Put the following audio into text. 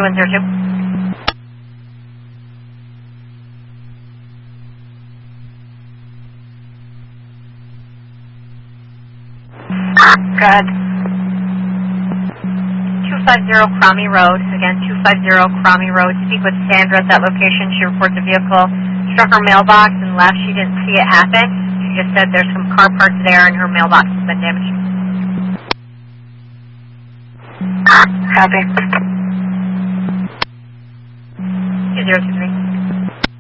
4102. Good. 250 Cromie Road. Again, 250 Cromie Road. Speak with Sandra at that location. She reports a vehicle struck her mailbox and left. She didn't see it happen. She just said there's some car parts there and her mailbox has been damaged. Copy. 2023.